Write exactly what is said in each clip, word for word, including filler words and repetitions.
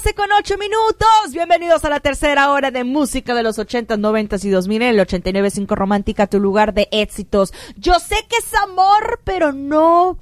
doce con ocho minutos. Bienvenidos a la tercera hora de música de los ochentas, noventas y dos mil en el ochenta y nueve punto cinco Romántica, tu lugar de éxitos. Yo sé que es amor, pero no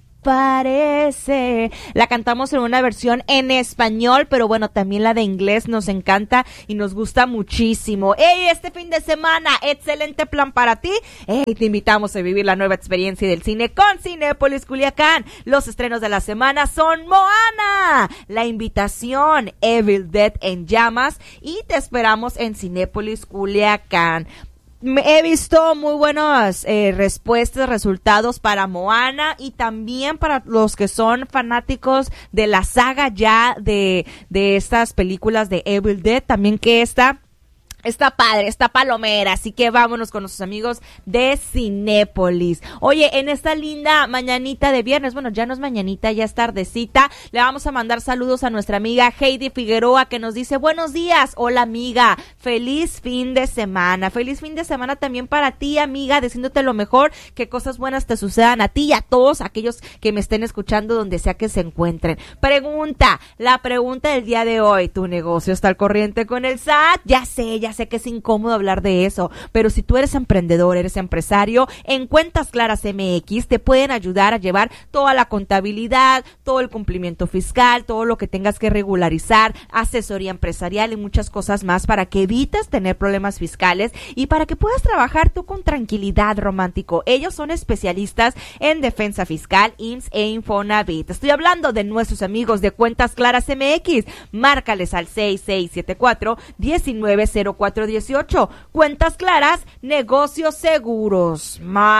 parece. La cantamos en una versión en español, pero bueno, también la de inglés nos encanta y nos gusta muchísimo. ¡Ey! Este fin de semana, excelente plan para ti. ¡Ey! Te invitamos a vivir la nueva experiencia del cine con Cinépolis Culiacán. Los estrenos de la semana son Moana, La Invitación, Evil Dead en Llamas y te esperamos en Cinépolis Culiacán. He visto muy buenas eh, respuestas, resultados para Moana y también para los que son fanáticos de la saga ya de, de estas películas de Evil Dead, también que esta está padre, está palomera, así que vámonos con nuestros amigos de Cinépolis. Oye, en esta linda mañanita de viernes, bueno, ya no es mañanita, ya es tardecita, le vamos a mandar saludos a nuestra amiga Heidi Figueroa, que nos dice, buenos días, hola amiga, feliz fin de semana, feliz fin de semana también para ti, amiga, deseándote lo mejor, que cosas buenas te sucedan a ti y a todos aquellos que me estén escuchando donde sea que se encuentren. Pregunta, la pregunta del día de hoy, ¿tu negocio está al corriente con el S A T? Ya sé, ya sé que es incómodo hablar de eso, pero si tú eres emprendedor, eres empresario, en Cuentas Claras M X te pueden ayudar a llevar toda la contabilidad, todo el cumplimiento fiscal, todo lo que tengas que regularizar, asesoría empresarial y muchas cosas más para que evites tener problemas fiscales y para que puedas trabajar tú con tranquilidad, romántico. Ellos son especialistas en defensa fiscal, I M S S e Infonavit. Estoy hablando de nuestros amigos de Cuentas Claras M X. Márcales al seis seis siete cuatro, uno nueve cero cuatro uno ocho. Cuentas Claras, negocios seguros.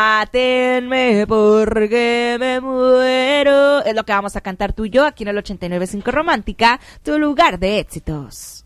Mátenme porque me muero. Es lo que vamos a cantar tú y yo aquí en el ochenta y nueve punto cinco Romántica, tu lugar de éxitos.